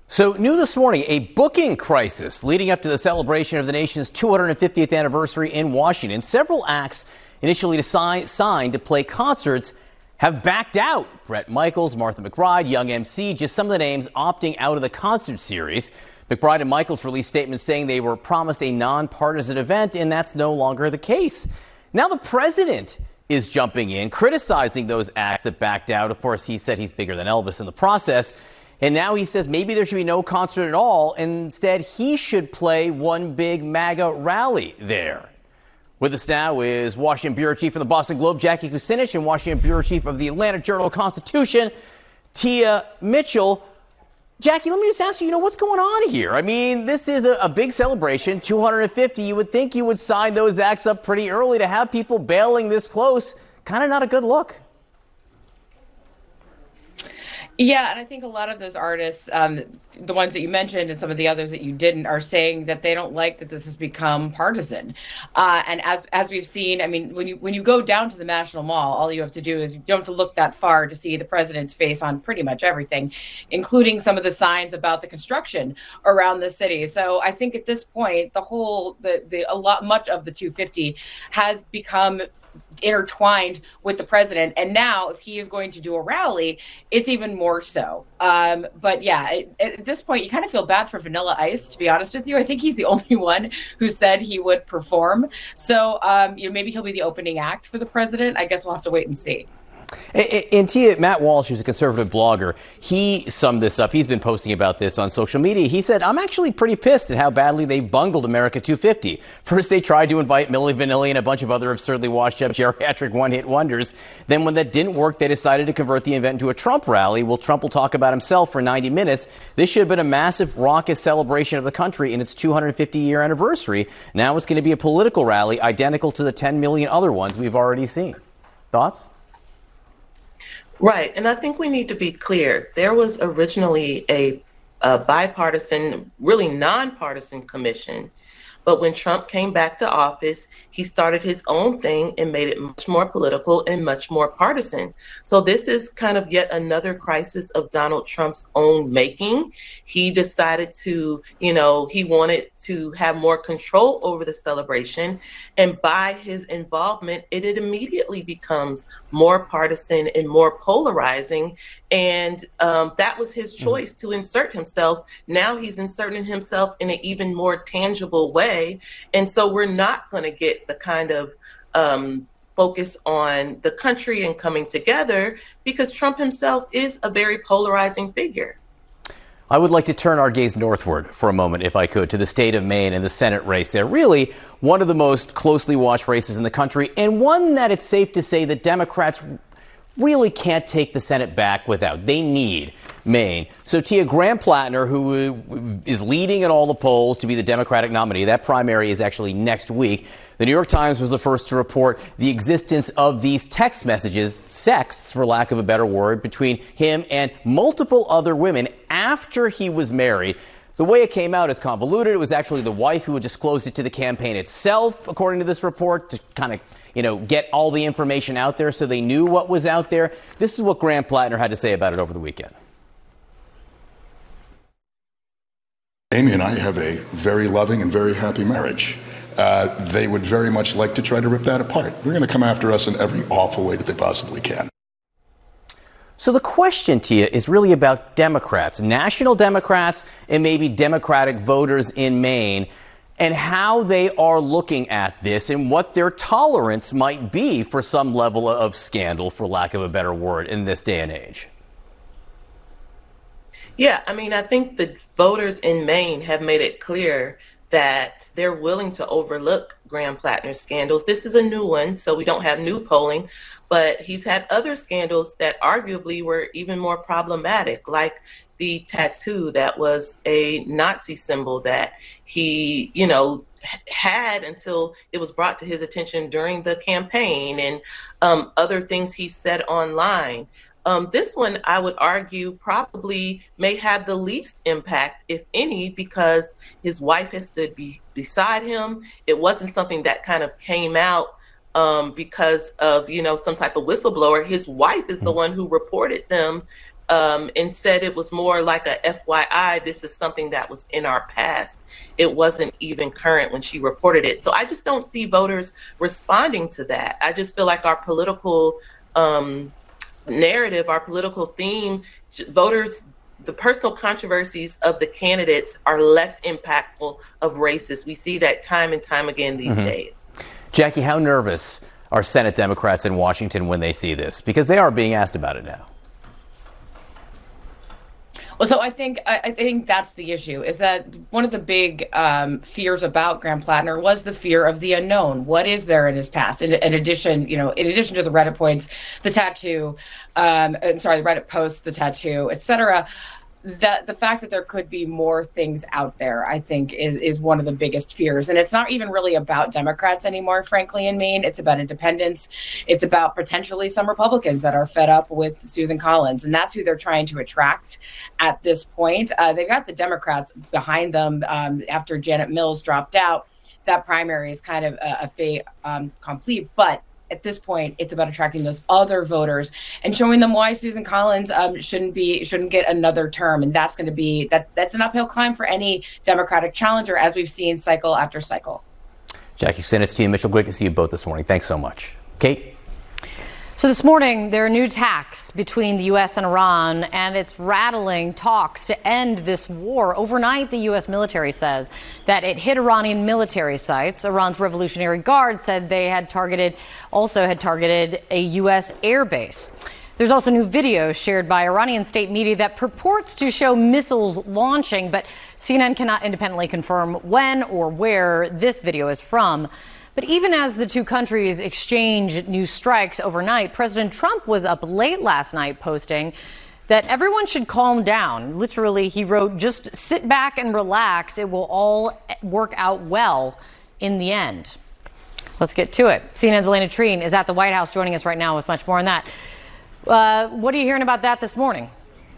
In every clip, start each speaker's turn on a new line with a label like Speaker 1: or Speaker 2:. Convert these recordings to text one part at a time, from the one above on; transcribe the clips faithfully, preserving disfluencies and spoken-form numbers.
Speaker 1: So new this morning, a booking crisis leading up to the celebration of the nation's two hundred fiftieth anniversary in Washington. Several acts initially to sign, signed to play concerts have backed out. Bret Michaels, Martha McBride, Young M C, just some of the names opting out of the concert series. McBride and Michaels released statements saying they were promised a nonpartisan event, and that's no longer the case. Now the president is jumping in, criticizing those acts that backed out. Of course, he said he's bigger than Elvis in the process. And now he says maybe there should be no concert at all. Instead, he should play one big MAGA rally there. With us now is Washington Bureau Chief of the Boston Globe, Jackie Kucinich, and Washington Bureau Chief of the Atlanta Journal-Constitution, Tia Mitchell. Jackie, let me just ask you, you know, what's going on here? I mean, this is a, a big celebration, two hundred fifty. You would think you would sign those acts up pretty early. To have people bailing this close, kind of not a good look.
Speaker 2: Yeah, and I think a lot of those artists, um, the ones that you mentioned and some of the others that you didn't, are saying that they don't like that this has become partisan. Uh, and as as we've seen, I mean, when you when you go down to the National Mall, all you have to do is you don't have to look that far to see the president's face on pretty much everything, including some of the signs about the construction around the city. So I think at this point, the whole the the a lot much of the two fifty has become intertwined with the president, and now if he is going to do a rally, it's even more so. Um, but yeah, it, at this point, you kind of feel bad for Vanilla Ice, to be honest with you. I think he's the only one who said he would perform. So um, you know, maybe he'll be the opening act for the president. I guess we'll have to wait and see.
Speaker 1: And Tia, Matt Walsh, who's a conservative blogger, he summed this up. He's been posting about this on social media. He said, I'm actually pretty pissed at how badly they bungled America two fifty. First, they tried to invite Milli Vanilli and a bunch of other absurdly washed up geriatric one-hit wonders. Then when that didn't work, they decided to convert the event into a Trump rally. Well, Trump will talk about himself for ninety minutes. This should have been a massive, raucous celebration of the country in its two hundred fifty year anniversary. Now it's going to be a political rally identical to the ten million other ones we've already seen. Thoughts?
Speaker 3: Right. And I think we need to be clear. There was originally a, a bipartisan, really nonpartisan commission. But when Trump came back to office, he started his own thing and made it much more political and much more partisan. So this is kind of yet another crisis of Donald Trump's own making. He decided to, you know, he wanted to have more control over the celebration. And by his involvement, it, it immediately becomes more partisan and more polarizing. And um, that was his choice to insert himself. Now he's inserting himself in an even more tangible way. And so we're not going to get the kind of um, focus on the country and coming together, because Trump himself is a very polarizing figure.
Speaker 1: I would like to turn our gaze northward for a moment, if I could, to the state of Maine and the Senate race there. Really one of the most closely watched races in the country, and one that it's safe to say that Democrats really can't take the Senate back without. They need Maine. So Tia, Graham Plattner, who is leading in all the polls to be the Democratic nominee, that primary is actually next week. The New York Times was the first to report the existence of these text messages, sexts for lack of a better word, between him and multiple other women after he was married. The way it came out is convoluted. It was actually the wife who had disclosed it to the campaign itself, according to this report, to kind of, you know, get all the information out there so they knew what was out there. This is what Graham Plattner had to say about it over the weekend.
Speaker 4: Amy and I have a very loving and very happy marriage. Uh, they would very much like to try to rip that apart. They're going to come after us in every awful way that they possibly can.
Speaker 1: So the question, Tia, is really about Democrats, national Democrats, and maybe Democratic voters in Maine, and how they are looking at this and what their tolerance might be for some level of scandal, for lack of a better word, in this day and age.
Speaker 3: Yeah, I mean, I think the voters in Maine have made it clear that they're willing to overlook Graham Plattner's scandals. This is a new one, so we don't have new polling, but he's had other scandals that arguably were even more problematic, like the tattoo that was a Nazi symbol that he, you know, had until it was brought to his attention during the campaign, and um, other things he said online. Um, this one, I would argue, probably may have the least impact, if any, because his wife has stood be beside him. It wasn't something that kind of came out um, because of, you know, some type of whistleblower. His wife is the one who reported them um, and said it was more like a F Y I. This is something that was in our past. It wasn't even current when she reported it. So I just don't see voters responding to that. I just feel like our political um, narrative, our political theme, voters, the personal controversies of the candidates are less impactful of races. We see that time and time again these mm-hmm. days.
Speaker 1: Jackie, how nervous are Senate Democrats in Washington when they see this? Because they are being asked about it now.
Speaker 2: Well, so I think I think that's the issue, is that one of the big um, fears about Graham Plattner was the fear of the unknown. What is there in his past? In, in addition, you know, in addition to the Reddit points, the tattoo, um, I'm sorry, the Reddit posts, the tattoo, et cetera. That the fact that there could be more things out there, I think, is, is one of the biggest fears. And it's not even really about Democrats anymore, frankly, in Maine. It's about independents. It's about potentially some Republicans that are fed up with Susan Collins. And that's who they're trying to attract at this point. Uh, they've got the Democrats behind them um, after Janet Mills dropped out. That primary is kind of a, a fait um, complete. But at this point, it's about attracting those other voters and showing them why Susan Collins um, shouldn't be shouldn't get another term, and that's going to be that that's an uphill climb for any Democratic challenger, as we've seen cycle after cycle.
Speaker 1: Jackie Sinitz, Tina Mitchell, great to see you both this morning. Thanks so much, Kate.
Speaker 5: So this morning, there are new attacks between the U S and Iran, and it's rattling talks to end this war. Overnight, the U S military says that it hit Iranian military sites. Iran's Revolutionary Guard said they had targeted, also had targeted a U S airbase. There's also new video shared by Iranian state media that purports to show missiles launching, but C N N cannot independently confirm when or where this video is from. But even as the two countries exchange new strikes overnight, President Trump was up late last night posting that everyone should calm down. Literally, he wrote, just sit back and relax. It will all work out well in the end. Let's get to it. C N N's Elena Treen is at the White House joining us right now with much more on that. Uh, what are you hearing about that this morning?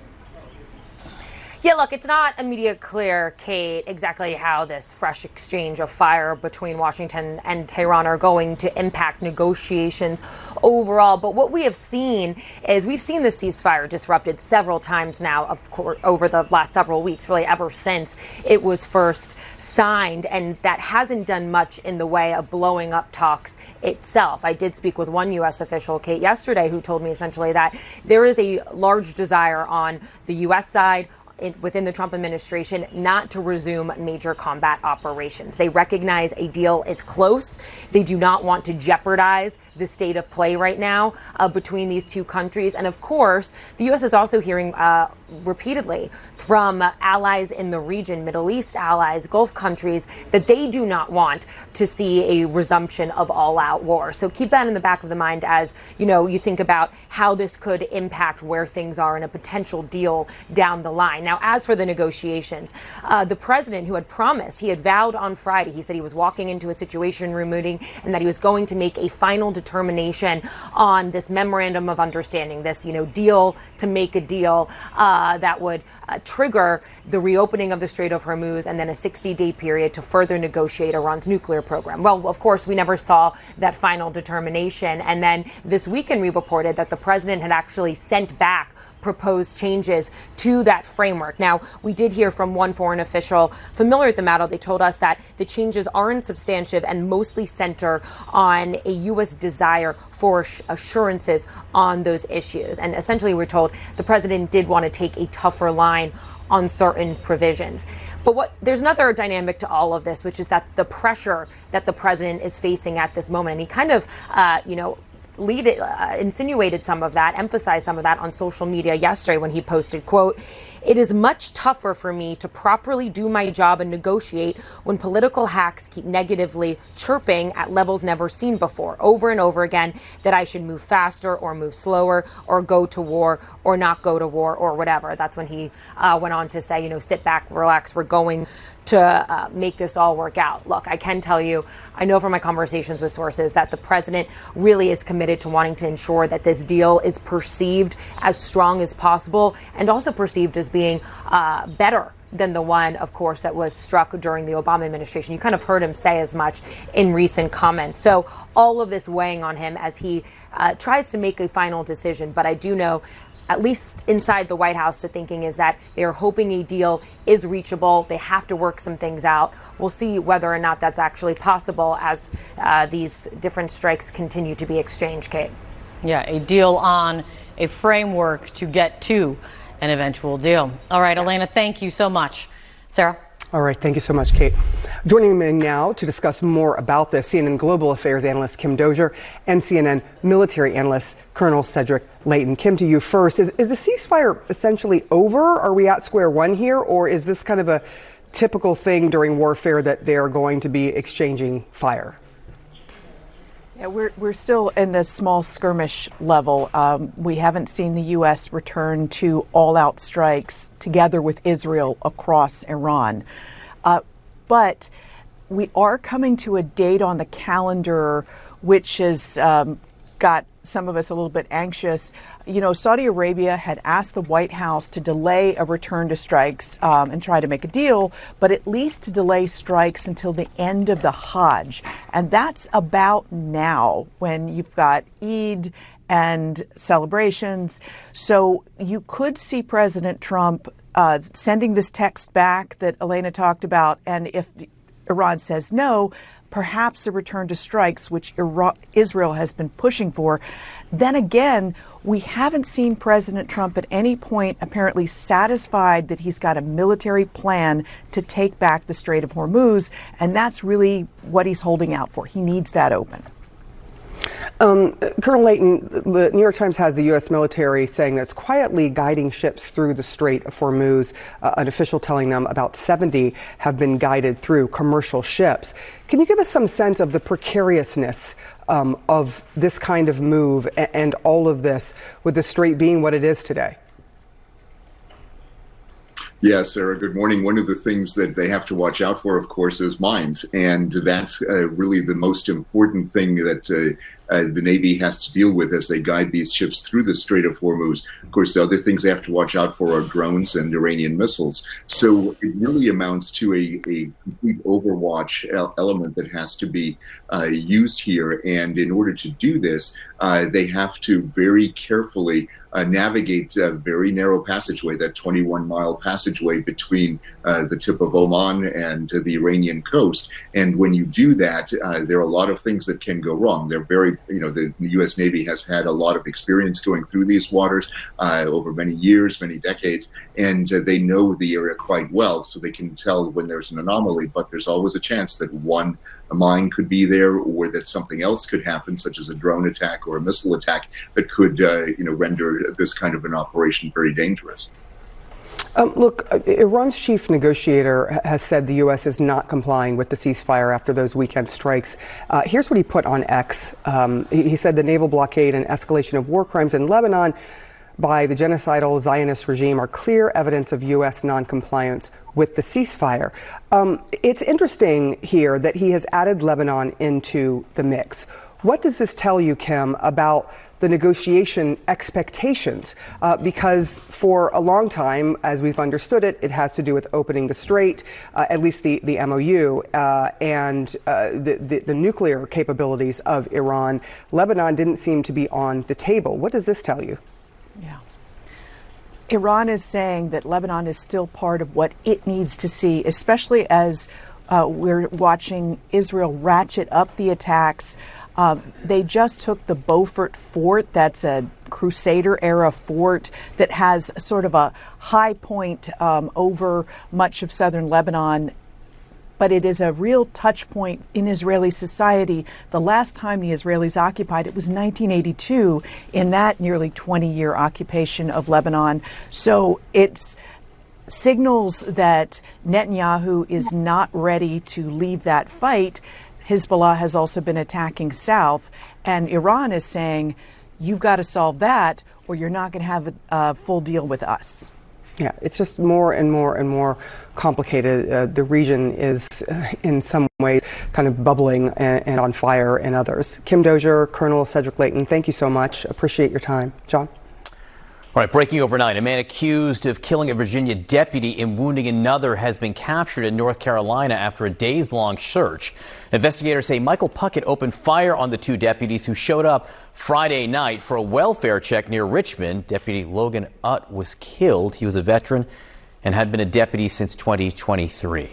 Speaker 6: Yeah, look, it's not immediately clear, Kate, exactly how this fresh exchange of fire between Washington and Tehran are going to impact negotiations overall. But what we have seen is we've seen the ceasefire disrupted several times now, of course, over the last several weeks, really ever since it was first signed. And that hasn't done much in the way of blowing up talks itself. I did speak with one U S official, Kate, yesterday, who told me essentially that there is a large desire on the U S side, within the Trump administration, not to resume major combat operations. They recognize a deal is close. They do not want to jeopardize the state of play right now uh, between these two countries. And of course, the U S is also hearing uh, repeatedly from uh, allies in the region, Middle East allies, Gulf countries, that they do not want to see a resumption of all-out war. So keep that in the back of the mind as, you know, you think about how this could impact where things are in a potential deal down the line. Now, as for the negotiations, uh, the president, who had promised, he had vowed on Friday, he said he was walking into a Situation Room meeting and that he was going to make a final determination on this memorandum of understanding, this, you know, deal to make a deal uh, that would uh, trigger the reopening of the Strait of Hormuz and then a sixty-day period to further negotiate Iran's nuclear program. Well, of course, we never saw that final determination. And then this weekend, we reported that the president had actually sent back proposed changes to that framework. Now, we did hear from one foreign official familiar with the matter. They told us that the changes aren't substantive and mostly center on a U S desire for assurances on those issues. And essentially, we're told the president did want to take a tougher line on certain provisions. But what there's another dynamic to all of this, which is that the pressure that the president is facing at this moment, and he kind of, uh, you know, lead it, uh, insinuated some of that, emphasized some of that on social media yesterday when he posted, quote, "It is much tougher for me to properly do my job and negotiate when political hacks keep negatively chirping at levels never seen before, over and over again, that I should move faster or move slower or go to war or not go to war or whatever." That's when he uh, went on to say, you know, sit back, relax, we're going to uh, make this all work out. Look, I can tell you, I know from my conversations with sources that the president really is committed to wanting to ensure that this deal is perceived as strong as possible and also perceived as being uh, better than the one, of course, that was struck during the Obama administration. You kind of heard him say as much in recent comments. So all of this weighing on him as he uh, tries to make a final decision. But I do know at least inside the White House, the thinking is that they are hoping a deal is reachable. They have to work some things out. We'll see whether or not that's actually possible as uh, these different strikes continue to be exchanged, Kate.
Speaker 5: Yeah, a deal on a framework to get to an eventual deal. All right, Elena, thank you so much. Sarah?
Speaker 7: All right, thank you so much, Kate. Joining me now to discuss more about this, C N N Global Affairs analyst Kim Dozier and C N N military analyst Colonel Cedric Leighton. Kim, to you first. Is, is the ceasefire essentially over? Are we at square one here, or is this kind of a typical thing during warfare that they are going to be exchanging fire?
Speaker 8: Yeah, we're we're still in the small skirmish level. Um, we haven't seen the U S return to all-out strikes together with Israel across Iran. Uh, but we are coming to a date on the calendar which has um, got some of us a little bit anxious. You know, Saudi Arabia had asked the White House to delay a return to strikes um, and try to make a deal, but at least to delay strikes until the end of the Hajj. And that's about now, when you've got Eid and celebrations. So you could see President Trump uh, sending this text back that Elena talked about, and if Iran says no, perhaps a return to strikes, which Iran, Israel has been pushing for. Then again, we haven't seen President Trump at any point apparently satisfied that he's got a military plan to take back the Strait of Hormuz, and that's really what he's holding out for. He needs that open.
Speaker 7: Um, Colonel Leighton, the New York Times has the U S military saying that it's quietly guiding ships through the Strait of Hormuz, uh, an official telling them about seventy have been guided through, commercial ships. Can you give us some sense of the precariousness um, of this kind of move and, and all of this, with the Strait being what it is today?
Speaker 9: Yes, Sarah, good morning. One of the things that they have to watch out for, of course, is mines. And that's uh, really the most important thing that uh, uh, the Navy has to deal with as they guide these ships through the Strait of Hormuz. Of course, the other things they have to watch out for are drones and Iranian missiles. So it really amounts to a, a complete overwatch element that has to be uh, used here. And in order to do this, uh, they have to very carefully Uh, navigate a very narrow passageway, that twenty-one mile passageway between uh, the tip of Oman and uh, the Iranian coast. And when you do that, uh, there are a lot of things that can go wrong. They're very, you know, the, the U S Navy has had a lot of experience going through these waters uh, over many years, many decades, and uh, they know the area quite well, so they can tell when there's an anomaly. But there's always a chance that one a mine could be there, or that something else could happen, such as a drone attack or a missile attack, that could, uh, you know, render this kind of an operation very dangerous.
Speaker 7: Um, look, Iran's chief negotiator has said the U S is not complying with the ceasefire after those weekend strikes. Uh, here's what he put on X. Um, he, he said the naval blockade and escalation of war crimes in Lebanon by the genocidal Zionist regime are clear evidence of U S noncompliance with the ceasefire. Um, it's interesting here that he has added Lebanon into the mix. What does this tell you, Kim, about the negotiation expectations? Uh, because for a long time, as we've understood it, it has to do with opening the strait, uh, at least the, the M O U, uh, and uh, the, the, the nuclear capabilities of Iran. Lebanon didn't seem to be on the table. What does this tell you?
Speaker 8: Yeah. Iran is saying that Lebanon is still part of what it needs to see, especially as uh, we're watching Israel ratchet up the attacks. Um, they just took the Beaufort Fort. That's a Crusader-era fort that has sort of a high point um, over much of southern Lebanon. But it is a real touch point in Israeli society. The last time the Israelis occupied it was nineteen eighty-two, in that nearly twenty-year occupation of Lebanon. So it's signals that Netanyahu is not ready to leave that fight. Hezbollah has also been attacking south, and Iran is saying, you've got to solve that, or you're not going to have a, a full deal with us.
Speaker 7: Yeah, it's just more and more and more complicated. Uh, the region is, uh, in some ways, kind of bubbling and, and on fire in others. Kim Dozier, Colonel Cedric Leighton, thank you so much. Appreciate your time. John?
Speaker 1: All right, breaking overnight, a man accused of killing a Virginia deputy and wounding another has been captured in North Carolina after a days-long search. Investigators say Michael Puckett opened fire on the two deputies who showed up Friday night for a welfare check near Richmond. Deputy Logan Utt was killed. He was a veteran and had been a deputy since twenty twenty-three.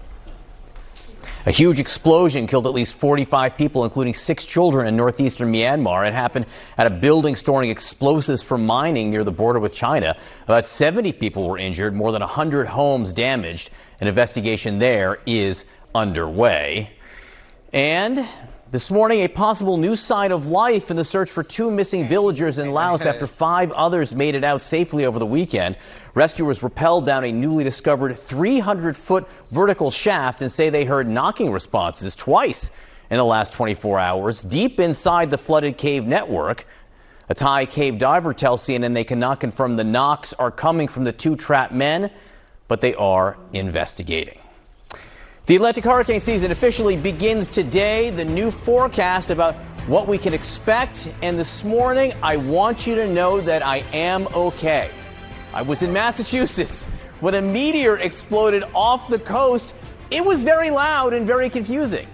Speaker 1: A huge explosion killed at least forty-five people, including six children in northeastern Myanmar. It happened at a building storing explosives for mining near the border with China. About seventy people were injured, more than one hundred homes damaged. An investigation there is underway. And this morning, a possible new sign of life in the search for two missing villagers in Laos after five others made it out safely over the weekend. Rescuers rappelled down a newly discovered three hundred foot vertical shaft and say they heard knocking responses twice in the last twenty-four hours, deep inside the flooded cave network. A Thai cave diver tells C N N they cannot confirm the knocks are coming from the two trapped men, but they are investigating. The Atlantic hurricane season officially begins today. The new forecast about what we can expect. And this morning, I want you to know that I am okay. I was in Massachusetts when a meteor exploded off the coast. It was very loud and very confusing.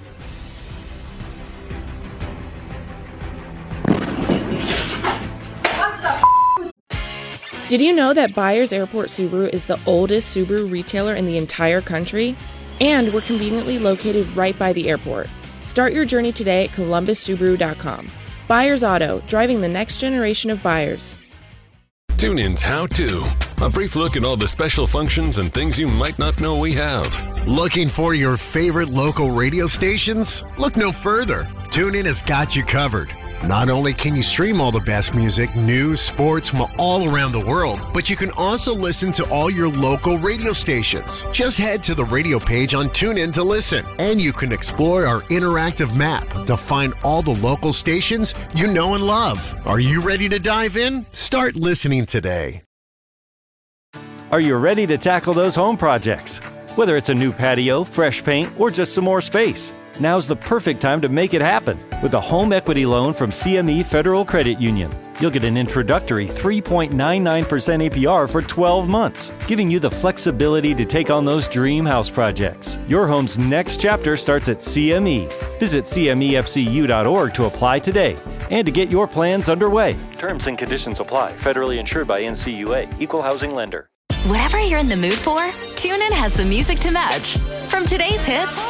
Speaker 10: Did you know that Byers Airport Subaru is the oldest Subaru retailer in the entire country? And we're conveniently located right by the airport. Start your journey today at columbus subaru dot com. Byers Auto, driving the next generation of buyers.
Speaker 11: TuneIn's How To. A brief look at all the special functions and things you might not know we have.
Speaker 12: Looking for your favorite local radio stations? Look no further. TuneIn has got you covered. Not only can you stream all the best music, news, sports from all around the world, but you can also listen to all your local radio stations. Just head to the radio page on TuneIn to listen, and you can explore our interactive map to find all the local stations you know and love. Are you ready to dive in? Start listening today.
Speaker 13: Are you ready to tackle those home projects? Whether it's a new patio, fresh paint, or just some more space, now's the perfect time to make it happen with a home equity loan from C M E Federal Credit Union. You'll get an introductory three point nine nine percent A P R for twelve months, giving you the flexibility to take on those dream house projects. Your home's next chapter starts at C M E. Visit C M E F C U dot org to apply today and to get your plans underway. Terms and conditions apply. Federally insured by N C U A. Equal housing lender.
Speaker 14: Whatever you're in the mood for, TuneIn has the music to match. From today's hits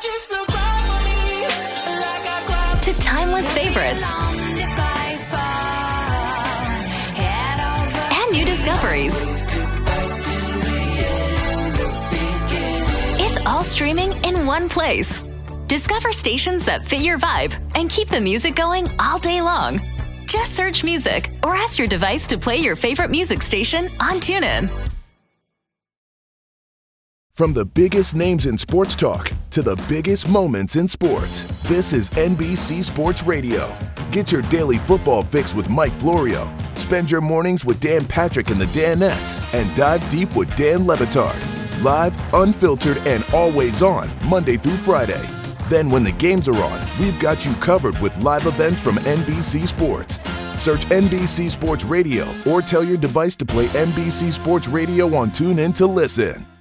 Speaker 14: to timeless favorites and new discoveries. It's all streaming in one place. Discover stations that fit your vibe and keep the music going all day long. Just search music or ask your device to play your favorite music station on TuneIn.
Speaker 15: From the biggest names in sports talk to the biggest moments in sports, this is N B C Sports Radio. Get your daily football fix with Mike Florio. Spend your mornings with Dan Patrick and the Danettes, and dive deep with Dan Le Batard. Live, unfiltered, and always on, Monday through Friday. Then when the games are on, we've got you covered with live events from N B C Sports. Search N B C Sports Radio or tell your device to play N B C Sports Radio on TuneIn to listen.